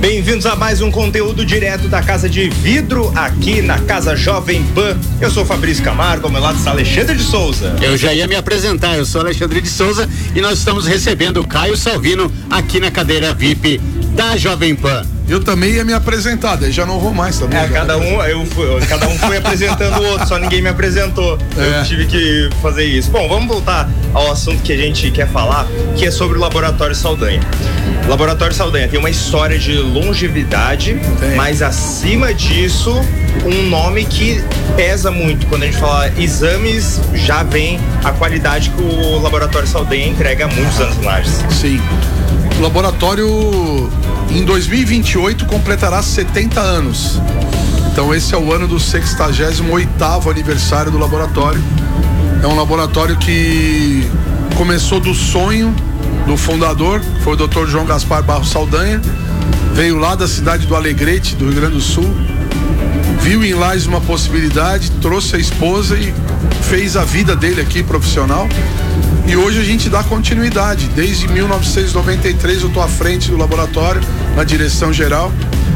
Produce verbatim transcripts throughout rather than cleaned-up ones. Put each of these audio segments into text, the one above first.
Bem-vindos a mais um conteúdo direto da Casa de Vidro, aqui na Casa Jovem Pan. Eu sou o Fabrício Camargo, ao meu lado está Alexandre de Souza. Eu já ia me apresentar, eu sou Alexandre de Souza e nós estamos recebendo o Caio Salvino aqui na cadeira V I P da Jovem Pan. Eu também ia me apresentar, daí já não vou mais também. É, cada um, eu fui, cada um foi apresentando o outro, só ninguém me apresentou. É. Eu tive que fazer isso. Bom, vamos voltar ao assunto que a gente quer falar, que é sobre o Laboratório Saldanha. O Laboratório Saldanha tem uma história de longevidade, tem. Mas acima disso, um nome que pesa muito. Quando a gente fala exames, já vem a qualidade que o Laboratório Saldanha entrega há muitos anos em Lages. Sim. O laboratório em dois mil e vinte e oito completará setenta anos. Então esse é o ano do sexagésimo oitavo aniversário do laboratório. É um laboratório que começou do sonho do fundador, que foi o doutor João Gaspar Barros Saldanha. Veio lá da cidade do Alegrete, do Rio Grande do Sul. Viu em Lages uma possibilidade, trouxe a esposa e fez a vida dele aqui profissional. E hoje a gente dá continuidade. Desde mil novecentos e noventa e três eu estou à frente do laboratório, na direção geral.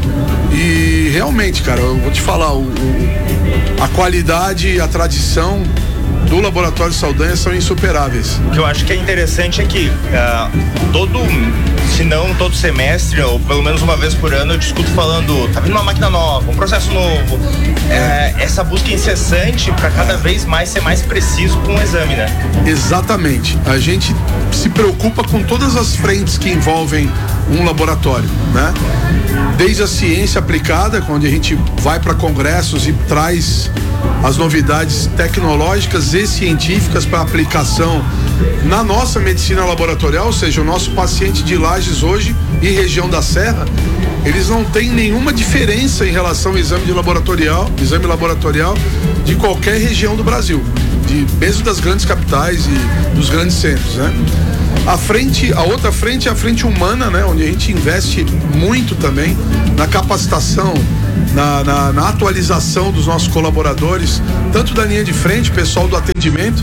E realmente, cara, eu vou te falar, o, o, a qualidade e a tradição do Laboratório Saldanha são insuperáveis. O que eu acho que é interessante é que uh, todo, se não todo semestre, ou pelo menos uma vez por ano, eu discuto falando, tá vindo uma máquina nova, um processo novo. É, essa busca incessante para cada vez mais ser mais preciso com o exame, né? Exatamente. A gente se preocupa com todas as frentes que envolvem um laboratório, né? Desde a ciência aplicada, onde a gente vai para congressos e traz as novidades tecnológicas e científicas para aplicação na nossa medicina laboratorial, ou seja, o nosso paciente de Lages hoje e região da Serra, eles não têm nenhuma diferença em relação ao exame de laboratorial, exame laboratorial de qualquer região do Brasil, de, mesmo das grandes capitais e dos grandes centros, né? A frente, a outra frente é a frente humana, né? Onde a gente investe muito também na capacitação, na, na, na atualização dos nossos colaboradores, tanto da linha de frente, pessoal do atendimento,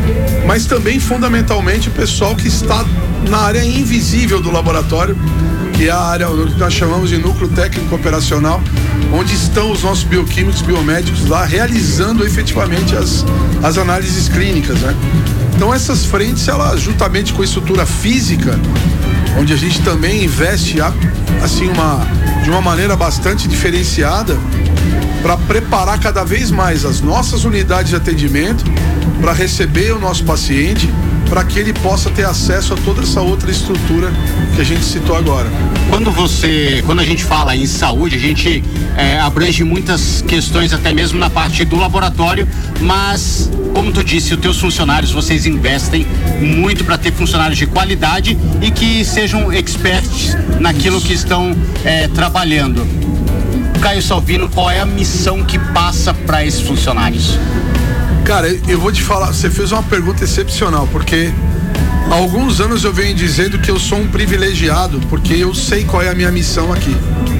mas também fundamentalmente o pessoal que está na área invisível do laboratório, que é a área que nós chamamos de núcleo técnico operacional, onde estão os nossos bioquímicos, biomédicos lá realizando efetivamente as, as análises clínicas, né? Então essas frentes, ela juntamente com a estrutura física, onde a gente também investe assim uma, de uma maneira bastante diferenciada para preparar cada vez mais as nossas unidades de atendimento para receber o nosso paciente, para que ele possa ter acesso a toda essa outra estrutura que a gente citou agora. Quando você, quando a gente fala em saúde, a gente é, abrange muitas questões, até mesmo na parte do laboratório, mas como tu disse, os teus funcionários, vocês investem muito para ter funcionários de qualidade e que sejam experts naquilo que estão é, trabalhando. Caio Salvino, qual é a missão que passa para esses funcionários? Cara, eu vou te falar, você fez uma pergunta excepcional, porque há alguns anos eu venho dizendo que eu sou um privilegiado, porque eu sei qual é a minha missão aqui.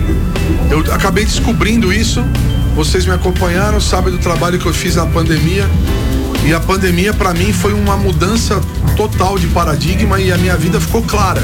Eu acabei descobrindo isso, vocês me acompanharam, sabem do trabalho que eu fiz na pandemia, e a pandemia para mim foi uma mudança total de paradigma e a minha vida ficou clara.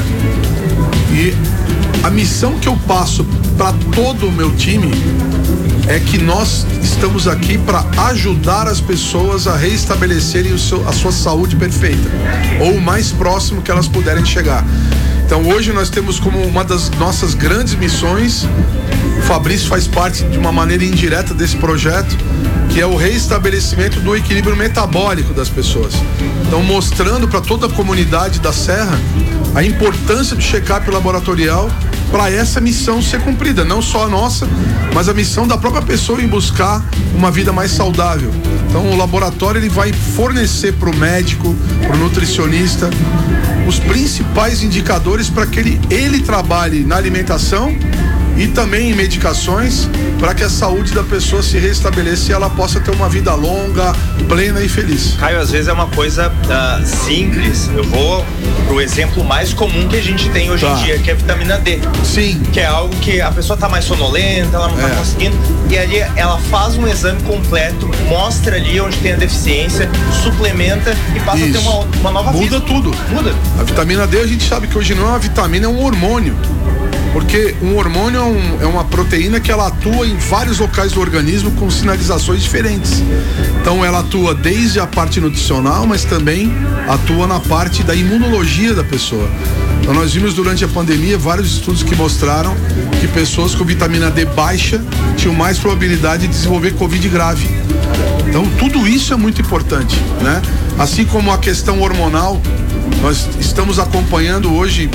E a missão que eu passo para todo o meu time é que nós estamos aqui para ajudar as pessoas a reestabelecerem o seu, a sua saúde perfeita, ou o mais próximo que elas puderem chegar. Então hoje nós temos como uma das nossas grandes missões, o Fabrício faz parte de uma maneira indireta desse projeto, que é o reestabelecimento do equilíbrio metabólico das pessoas. Então mostrando para toda a comunidade da Serra a importância do check-up laboratorial para essa missão ser cumprida, não só a nossa, mas a missão da própria pessoa em buscar uma vida mais saudável. Então o laboratório ele vai fornecer para o médico, para o nutricionista, os principais indicadores para que ele, ele trabalhe na alimentação e também em medicações para que a saúde da pessoa se restabeleça e ela possa ter uma vida longa, plena e feliz. Caio, às vezes é uma coisa uh, simples. Eu vou pro exemplo mais comum que a gente tem hoje tá. em dia, que é a vitamina D. Sim. Que é algo que a pessoa tá mais sonolenta, ela não é. tá conseguindo, e ali ela faz um exame completo, mostra ali onde tem a deficiência, suplementa e passa Isso. a ter uma, uma nova Muda vida. tudo. Muda. A vitamina D a gente sabe que hoje não é uma vitamina, é um hormônio. Porque um hormônio é, um, é uma proteína que ela atua em vários locais do organismo com sinalizações diferentes. Então ela atua desde a parte nutricional, mas também atua na parte da imunologia da pessoa. Então nós vimos durante a pandemia vários estudos que mostraram que pessoas com vitamina D baixa tinham mais probabilidade de desenvolver Covid grave. Então tudo isso é muito importante, né? Assim como a questão hormonal, nós estamos acompanhando hoje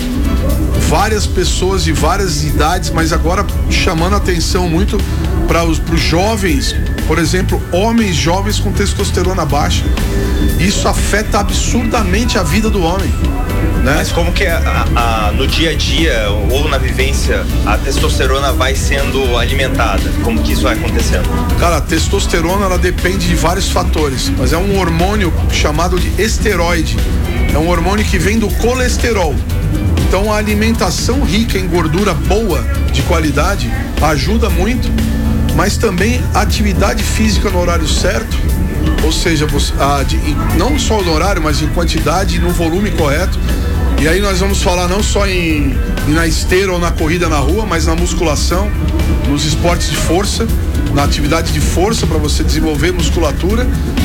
várias pessoas de várias idades, mas agora chamando a atenção muito para os jovens, por exemplo, homens jovens com testosterona baixa. Isso afeta absurdamente a vida do homem, né? Mas como que a, a, no dia a dia ou na vivência a testosterona vai sendo alimentada? Como que isso vai acontecendo? Cara, a testosterona ela depende de vários fatores, mas é um hormônio chamado de esteroide. É um hormônio que vem do colesterol. Então a alimentação rica em gordura boa, de qualidade, ajuda muito, mas também a atividade física no horário certo, ou seja, a, de, não só no horário, mas em quantidade e no volume correto. E aí nós vamos falar não só em, em na esteira ou na corrida na rua, mas na musculação, nos esportes de força, na atividade de força para você desenvolver musculatura,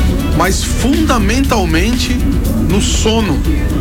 mas fundamentalmente no sono.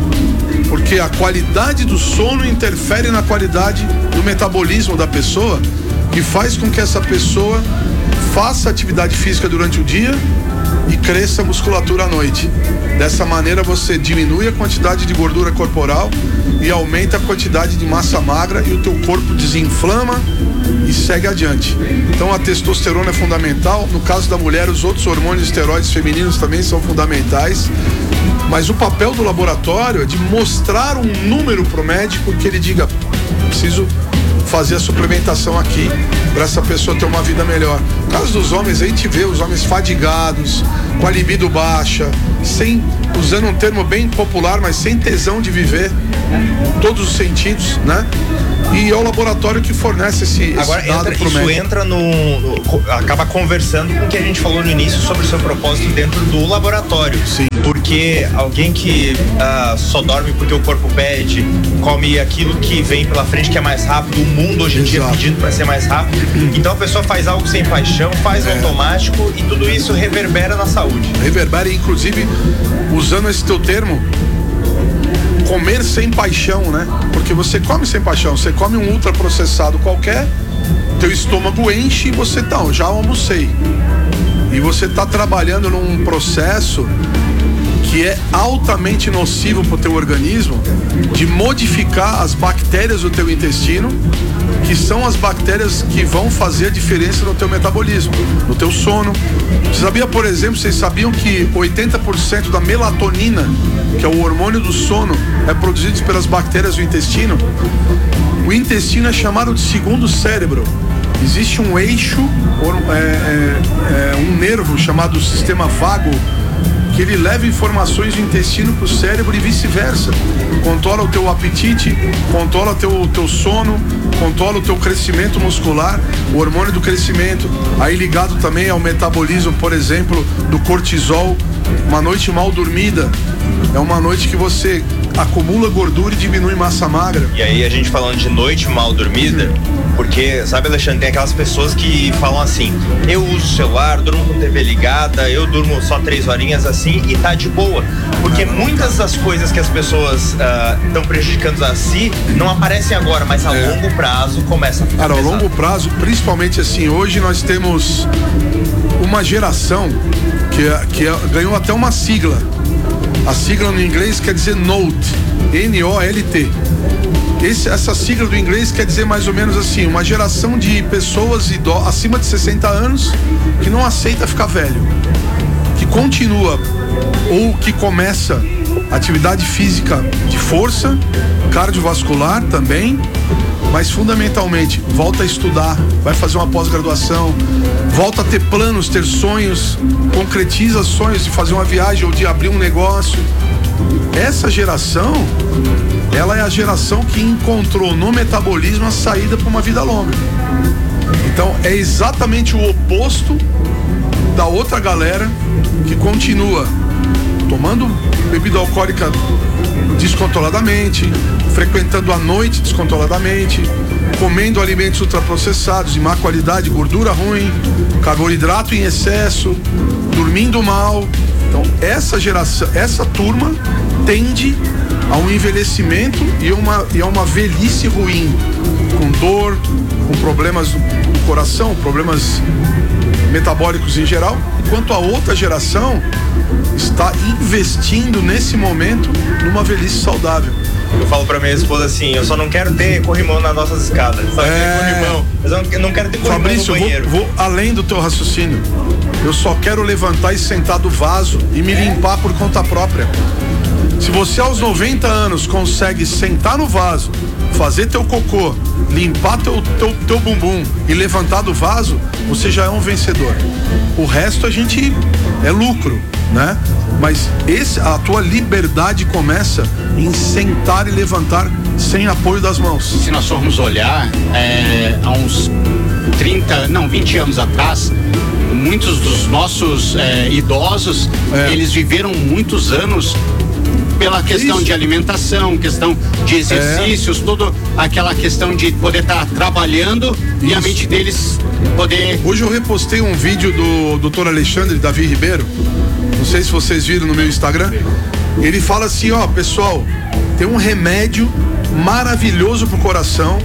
Porque a qualidade do sono interfere na qualidade do metabolismo da pessoa, que faz com que essa pessoa faça atividade física durante o dia e cresça a musculatura à noite. Dessa maneira você diminui a quantidade de gordura corporal e aumenta a quantidade de massa magra e o teu corpo desinflama e segue adiante. Então a testosterona é fundamental. No caso da mulher, os outros hormônios esteroides femininos também são fundamentais. Mas o papel do laboratório é de mostrar um número para o médico que ele diga: preciso fazer a suplementação aqui para essa pessoa ter uma vida melhor. No caso dos homens, a gente vê os homens fadigados, com a libido baixa, sem, usando um termo bem popular, mas sem tesão de viver, em todos os sentidos, né? E é o laboratório que fornece esse, Agora, esse dado entra, pro isso médico. entra no, no... acaba conversando com o que a gente falou no início sobre o seu propósito dentro do laboratório. Sim. Porque alguém que uh, só dorme porque o corpo pede, come aquilo que vem pela frente que é mais rápido, o mundo hoje em dia pedindo para ser mais rápido. Então a pessoa faz algo sem paixão, faz é. automático e tudo isso reverbera na saúde. Reverbera, inclusive, usando esse teu termo, comer sem paixão, né? Porque você come sem paixão, você come um ultraprocessado qualquer, teu estômago enche e você tá, já almocei. E você tá trabalhando num processo que é altamente nocivo para o teu organismo, de modificar as bactérias do teu intestino, que são as bactérias que vão fazer a diferença no teu metabolismo, no teu sono. Você sabia, por exemplo, vocês sabiam que oitenta por cento da melatonina, que é o hormônio do sono, é produzido pelas bactérias do intestino? O intestino é chamado de segundo cérebro. Existe um eixo, é, é, é, um nervo chamado sistema vago, que ele leva informações do intestino para o cérebro e vice-versa. Controla o teu apetite, controla o teu, teu sono, controla o teu crescimento muscular, o hormônio do crescimento, aí ligado também ao metabolismo, por exemplo, do cortisol. Uma noite mal dormida é uma noite que você acumula gordura e diminui massa magra. E aí a gente falando de noite mal dormida, porque, sabe, Alexandre, tem aquelas pessoas que falam assim: eu uso o celular, durmo com T V ligada, eu durmo só três horinhas assim e tá de boa. Porque muitas das coisas que as pessoas estão uh, prejudicando a si não aparecem agora, mas a é. longo prazo começa a ficar Cara, pesado. a longo prazo, principalmente assim, hoje nós temos uma geração que, é, que é, ganhou até uma sigla. A sigla no inglês quer dizer Note, N O L T. Esse, essa sigla do inglês quer dizer mais ou menos assim: uma geração de pessoas ido, acima de sessenta anos que não aceita ficar velho, que continua ou que começa atividade física de força, cardiovascular também, mas fundamentalmente volta a estudar, vai fazer uma pós-graduação, volta a ter planos, ter sonhos, concretiza sonhos de fazer uma viagem ou de abrir um negócio. Essa geração, ela é a geração que encontrou no metabolismo a saída para uma vida longa. Então é exatamente o oposto da outra galera que continua tomando bebida alcoólica descontroladamente, frequentando à noite descontroladamente, comendo alimentos ultraprocessados de má qualidade, gordura ruim, carboidrato em excesso, dormindo mal. Então essa geração, essa turma tende a um envelhecimento e uma, e a uma velhice ruim, com dor, com problemas no coração, problemas metabólicos em geral, enquanto a outra geração está investindo nesse momento numa velhice saudável. Eu falo pra minha esposa assim, eu só não quero ter corrimão nas nossas escadas. Só é... ter corrimão, mas eu não quero ter corrimão Fabrício, no banheiro. eu vou, vou além do teu raciocínio. Eu só quero levantar e sentar do vaso e me limpar por conta própria. Se você aos noventa anos consegue sentar no vaso, fazer teu cocô, limpar teu, teu, teu bumbum e levantar do vaso, você já é um vencedor. O resto a gente é lucro, né? Mas esse, a tua liberdade começa em sentar e levantar sem apoio das mãos. Se nós formos olhar, é, há uns trinta, não, vinte anos atrás, muitos dos nossos é, idosos, é. eles viveram muitos anos pela questão Isso. de alimentação, questão de exercícios, é. toda aquela questão de poder estar tá trabalhando Isso. e a mente deles poder... Hoje eu repostei um vídeo do doutor Alexandre Davi Ribeiro, não sei se vocês viram no meu Instagram, ele fala assim, ó, pessoal, tem um remédio maravilhoso pro coração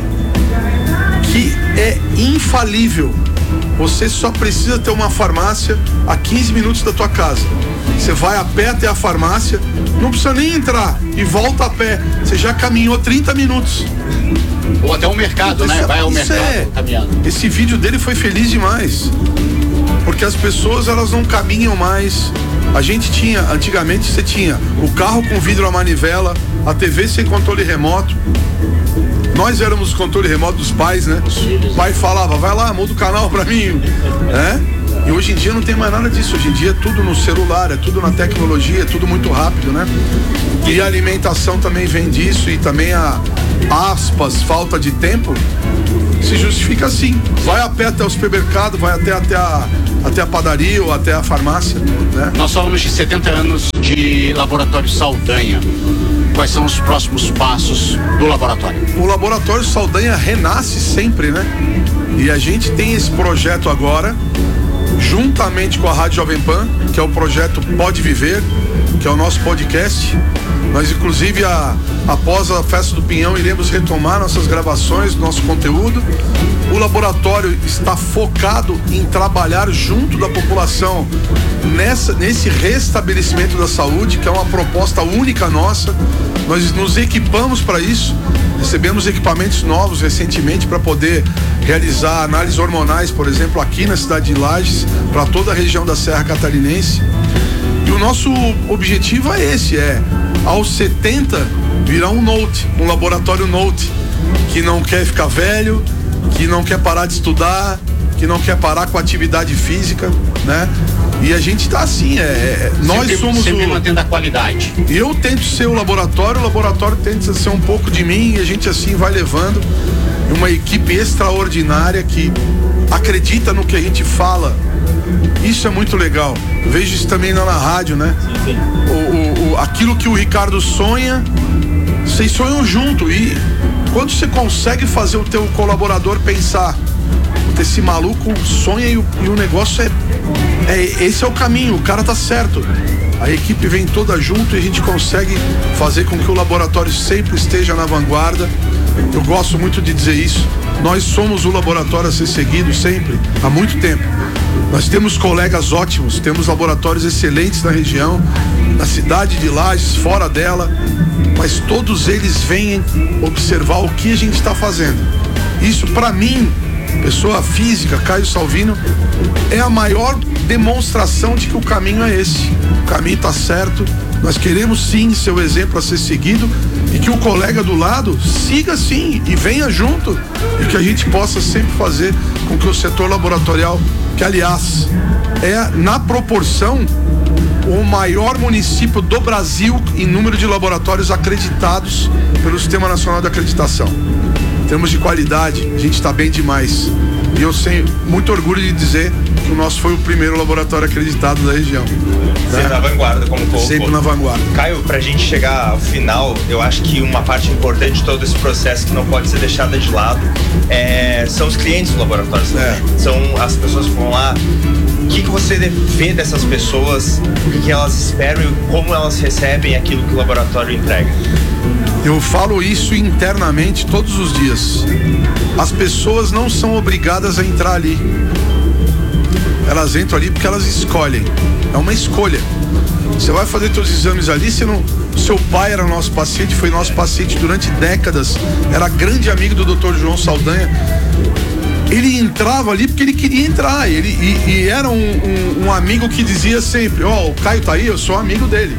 que é infalível. Você só precisa ter uma farmácia a quinze minutos da tua casa. Você vai a pé até a farmácia, não precisa nem entrar e volta a pé. Você já caminhou trinta minutos. Ou até o mercado, isso, né? Vai ao isso mercado é, caminhando. Esse vídeo dele foi feliz demais. Porque as pessoas, elas não caminham mais. A gente tinha, antigamente você tinha o carro com vidro à manivela, a T V sem controle remoto. Nós éramos o controle remoto dos pais, né? O pai falava, vai lá, muda o canal pra mim, né? E hoje em dia não tem mais nada disso. Hoje em dia é tudo no celular, é tudo na tecnologia, é tudo muito rápido, né? E a alimentação também vem disso, e também a, aspas, falta de tempo se justifica assim. Vai a pé até o supermercado, vai até, até, a, até a padaria ou até a farmácia, né? Nós falamos de setenta anos de Laboratório Saldanha. Quais são os próximos passos do laboratório? O Laboratório Saldanha renasce sempre, né? E a gente tem esse projeto agora, juntamente com a Rádio Jovem Pan, que é o projeto Pode Viver, que é o nosso podcast. Nós, inclusive, a, após a Festa do Pinhão, iremos retomar nossas gravações, nosso conteúdo. O laboratório está focado em trabalhar junto da população nessa, nesse restabelecimento da saúde, que é uma proposta única nossa. Nós nos equipamos para isso, recebemos equipamentos novos recentemente para poder realizar análises hormonais, por exemplo, aqui na cidade de Lages, para toda a região da Serra Catarinense. E o nosso objetivo é esse, é aos setenta virar um Note, um laboratório Note, que não quer ficar velho, que não quer parar de estudar, que não quer parar com a atividade física, né? E a gente tá assim, é, é nós sempre, somos sempre o... mantendo a qualidade. Eu tento ser o laboratório, o laboratório tenta ser um pouco de mim, e a gente assim vai levando uma equipe extraordinária que acredita no que a gente fala. Isso é muito legal. Eu vejo isso também lá na rádio, né? Sim, sim. O, o, o, aquilo que o Ricardo sonha, vocês sonham junto. E quando você consegue fazer o teu colaborador pensar, esse maluco sonha e o, e o negócio é, é esse é o caminho, o cara tá certo. A equipe vem toda junto e a gente consegue fazer com que o laboratório sempre esteja na vanguarda. Eu gosto muito de dizer isso. Nós somos o laboratório a ser seguido sempre, há muito tempo. Nós temos colegas ótimos, temos laboratórios excelentes na região, na cidade de Lages, fora dela, mas todos eles vêm observar o que a gente está fazendo. Isso, para mim, pessoa física, Caio Salvino, é a maior demonstração de que o caminho é esse. O caminho está certo. Nós queremos sim ser o exemplo a ser seguido, e que o colega do lado siga sim e venha junto, e que a gente possa sempre fazer com que o setor laboratorial, que aliás é na proporção o maior município do Brasil em número de laboratórios acreditados pelo Sistema Nacional de Acreditação. Em termos de qualidade, a gente está bem demais. E eu tenho muito orgulho de dizer que o nosso foi o primeiro laboratório acreditado da região. Sempre né? na vanguarda, como colocou. Sempre na vanguarda. Caio, pra gente chegar ao final, eu acho que uma parte importante de todo esse processo que não pode ser deixada de lado é, são os clientes do laboratório. É. São as pessoas que vão lá. O que, que você vê dessas pessoas, o que, que elas esperam e como elas recebem aquilo que o laboratório entrega? Eu falo isso internamente todos os dias. As pessoas não são obrigadas a entrar ali. Elas entram ali porque elas escolhem. É uma escolha. Você vai fazer seus exames ali, você não... Seu pai era nosso paciente, foi nosso paciente durante décadas, era grande amigo do doutor João Saldanha. Ele entrava ali porque ele queria entrar. Ele, e, e era um, um, um amigo que dizia sempre: ó, oh, o Caio tá aí, eu sou amigo dele.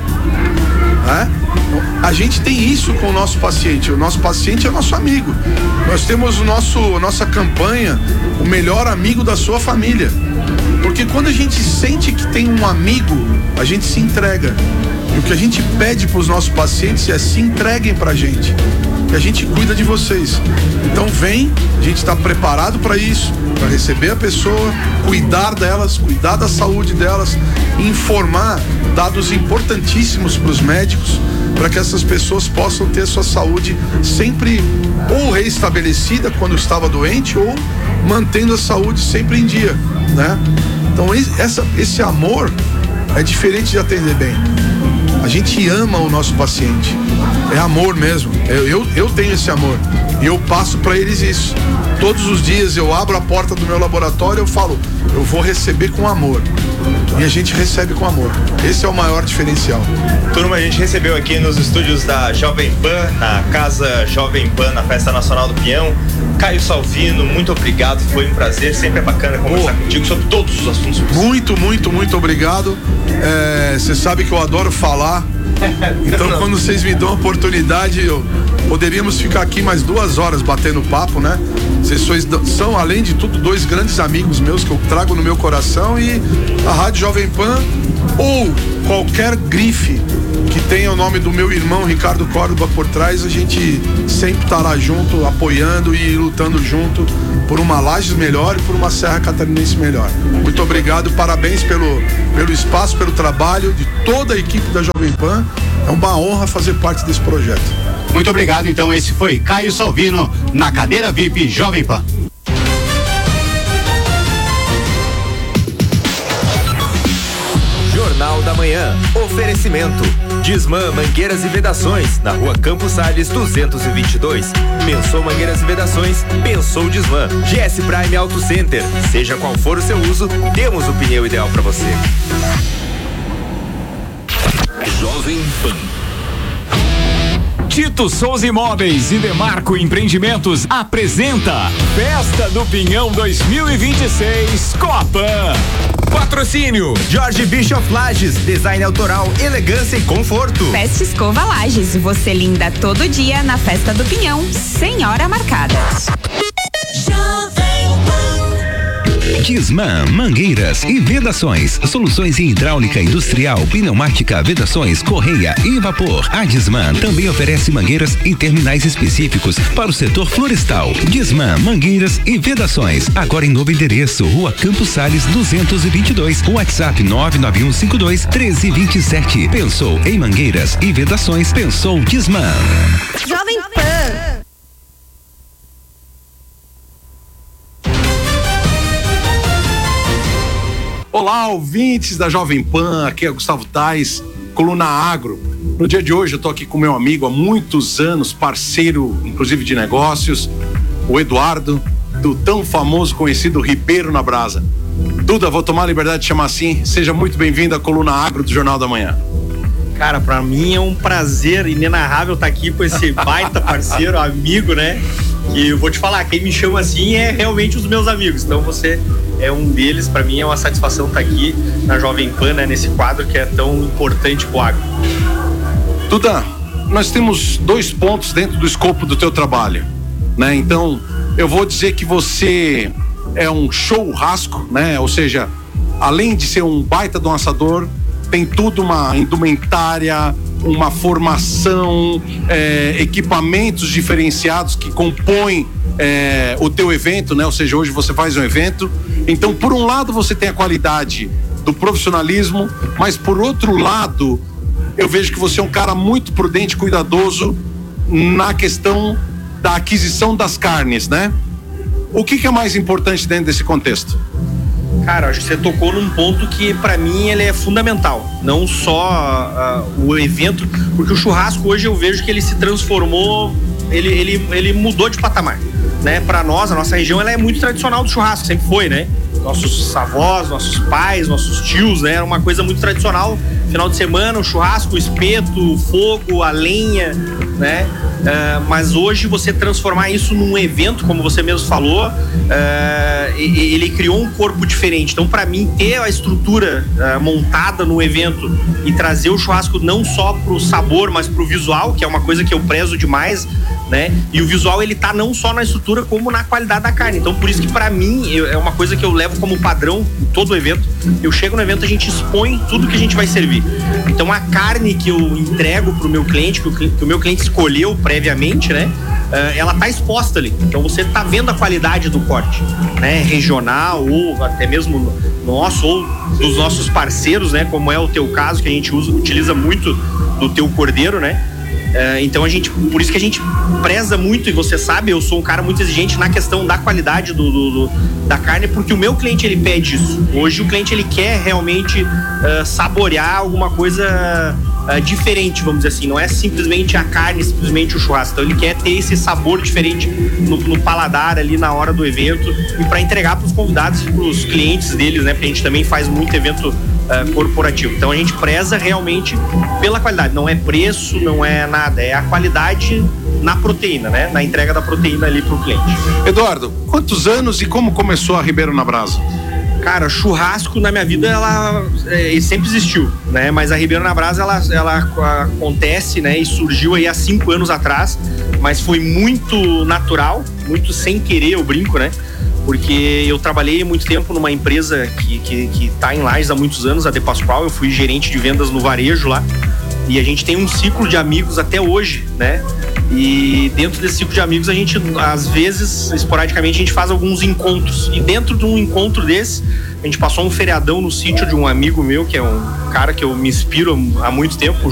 É? A gente tem isso com o nosso paciente. O nosso paciente é nosso amigo. Nós temos o nosso, a nossa campanha, o melhor amigo da sua família. Porque quando a gente sente que tem um amigo, a gente se entrega. E o que a gente pede para os nossos pacientes é: se entreguem para a gente, que a gente cuida de vocês. Então vem, a gente está preparado para isso, para receber a pessoa, cuidar delas, cuidar da saúde delas, informar dados importantíssimos para os médicos, para que essas pessoas possam ter sua saúde sempre ou reestabelecida quando estava doente, ou mantendo a saúde sempre em dia, né? Então essa, esse amor é diferente de atender bem. A gente ama o nosso paciente. É amor mesmo. Eu, eu, eu tenho esse amor. E eu passo para eles isso. Todos os dias eu abro a porta do meu laboratório e eu falo: eu vou receber com amor. E a gente recebe com amor. Esse é o maior diferencial. Turma, a gente recebeu aqui nos estúdios da Jovem Pan, na Casa Jovem Pan, na Festa Nacional do Pinhão, Caio Salvino. Muito obrigado, foi um prazer. Sempre é bacana conversar oh. contigo sobre todos os assuntos. Muito, muito, muito obrigado. Você é, sabe que eu adoro falar. Então quando vocês me dão a oportunidade, eu, poderíamos ficar aqui mais duas horas batendo papo, né? Vocês são, além de tudo, dois grandes amigos meus que eu trago no meu coração. E a Rádio Jovem Pan, ou qualquer grife que tenha o nome do meu irmão Ricardo Córdoba por trás, a gente sempre estará junto, apoiando e lutando junto por uma Lages melhor e por uma Serra Catarinense melhor. Muito obrigado, parabéns pelo, pelo espaço, pelo trabalho de toda a equipe da Jovem Pan. É uma honra fazer parte desse projeto. Muito obrigado. Então esse foi Caio Salvino na cadeira V I P Jovem Pan. Jornal da Manhã. Oferecimento: Disman Mangueiras e Vedações, na Rua Campos Sales duzentos e vinte e dois. Pensou Mangueiras e Vedações? Pensou Disman. G S Prime Auto Center. Seja qual for o seu uso, temos o pneu ideal para você. Jovem Pan. Tito Souza Imóveis e Demarco Empreendimentos apresenta Festa do Pinhão dois mil e vinte e seis Copan. Patrocínio: Jorge Bischoff Lages, design autoral, elegância e conforto. Festa Escova Lages, você linda todo dia na Festa do Pinhão, sem hora marcada. Disman Mangueiras e Vedações, soluções em hidráulica industrial, pneumática, vedações, correia e vapor. A Disman também oferece mangueiras e terminais específicos para o setor florestal. Disman Mangueiras e Vedações, agora em novo endereço, Rua Campos Sales duzentos e vinte e dois, WhatsApp nove nove um cinco dois um três dois sete. Pensou em mangueiras e vedações, pensou Disman. Jovem Pan. Olá, ouvintes da Jovem Pan, aqui é Gustavo Tais, Coluna Agro. No dia de hoje eu tô aqui com meu amigo há muitos anos, parceiro inclusive de negócios, o Eduardo, do tão famoso conhecido Ribeiro na Brasa. Duda, vou tomar a liberdade de chamar assim, seja muito bem-vindo à Coluna Agro do Jornal da Manhã. Cara, pra mim é um prazer inenarrável estar aqui com esse baita parceiro, amigo, né? Que eu vou te falar, quem me chama assim é realmente os meus amigos. Então você é um deles. Pra mim é uma satisfação estar aqui na Jovem Pan, né? Nesse quadro que é tão importante pro agro. Duda, nós temos dois pontos dentro do escopo do teu trabalho, né? Então eu vou dizer que você é um churrasco, né? Ou seja, além de ser um baita de um assador, tem tudo, uma indumentária, uma formação, é, equipamentos diferenciados que compõem é, o teu evento, né? Ou seja, hoje você faz um evento. Então, por um lado, você tem a qualidade do profissionalismo, mas por outro lado, eu vejo que você é um cara muito prudente, cuidadoso na questão da aquisição das carnes, né? O que, que é mais importante dentro desse contexto? Cara, acho que você tocou num ponto que pra mim ele é fundamental, não só uh, o evento, porque o churrasco hoje eu vejo que ele se transformou, ele, ele, ele mudou de patamar, né? Pra nós, a nossa região, ela é muito tradicional do churrasco, sempre foi, né? Nossos avós, nossos pais, nossos tios, né? Era uma coisa muito tradicional, final de semana, o churrasco, o espeto, o fogo, a lenha, né? Uh, mas hoje você transformar isso num evento, como você mesmo falou, uh, ele criou um corpo diferente. Então, para mim, ter a estrutura uh, montada no evento e trazer o churrasco não só pro sabor, mas pro visual, que é uma coisa que eu prezo demais, né? E o visual, ele tá não só na estrutura, como na qualidade da carne. Então, por isso que para mim, eu, é uma coisa que eu levo como padrão em todo o evento. Eu chego no evento, a gente expõe tudo que a gente vai servir. Então, a carne que eu entrego pro meu cliente, que o, que o meu cliente escolheu previamente, né? Uh, ela tá exposta ali. Então você tá vendo a qualidade do corte, né? Regional ou até mesmo nosso ou dos nossos parceiros, né? Como é o teu caso, que a gente usa, utiliza muito do teu cordeiro, né? Uh, então a gente, por isso que a gente preza muito, e você sabe, eu sou um cara muito exigente na questão da qualidade do, do, do da carne, porque o meu cliente, ele pede isso. Hoje o cliente, ele quer realmente uh, saborear alguma coisa uh, diferente, vamos dizer assim, não é simplesmente a carne, simplesmente o churrasco. Então ele quer ter esse sabor diferente no, no paladar ali na hora do evento, e para entregar para os convidados e para os clientes deles, né? Porque a gente também faz muito evento uh, corporativo. Então a gente preza realmente pela qualidade, não é preço, não é nada, é a qualidade na proteína, né? Na entrega da proteína ali pro cliente. Eduardo, quantos anos e como começou a Ribeiro na Brasa? Cara, churrasco na minha vida, ela é, sempre existiu, né? Mas a Ribeiro na Brasa, ela, ela acontece, né? E surgiu aí há cinco anos atrás, mas foi muito natural, muito sem querer, eu brinco, né? Porque eu trabalhei muito tempo numa empresa que, que, que tá em Lages há muitos anos, a De Pascoal. Eu fui gerente de vendas no varejo lá. E a gente tem um ciclo de amigos até hoje, né? E dentro desse ciclo de amigos, a gente, às vezes, esporadicamente, a gente faz alguns encontros. E dentro de um encontro desse, a gente passou um feriadão no sítio de um amigo meu, que é um cara que eu me inspiro há muito tempo,